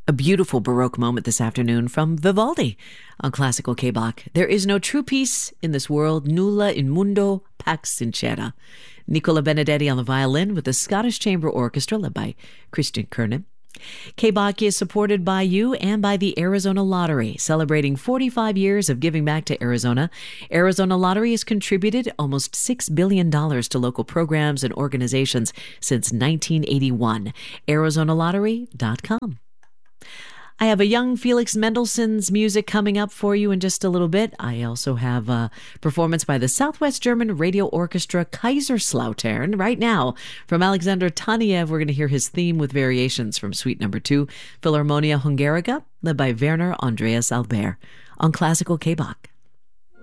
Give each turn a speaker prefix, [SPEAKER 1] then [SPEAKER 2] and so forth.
[SPEAKER 1] A beautiful Baroque moment this afternoon from Vivaldi on Classical K-Bach. There is no true peace in this world, nulla in mundo pax sincera. Nicola Benedetti on the violin with the Scottish Chamber Orchestra led by Christian Kernen. K-Bach is supported by you and by the Arizona Lottery, celebrating 45 years of giving back to Arizona. Arizona Lottery has contributed almost $6 billion to local programs and organizations since 1981. ArizonaLottery.com. I have a young Felix Mendelssohn's music coming up for you in just a little bit. I also have a performance by the Southwest German Radio Orchestra Kaiserslautern. Right now, from Alexander Taniev, we're going to hear his theme with variations from Suite No. 2, Philharmonia Hungarica, led by Werner Andreas Albert, on Classical K-Bach.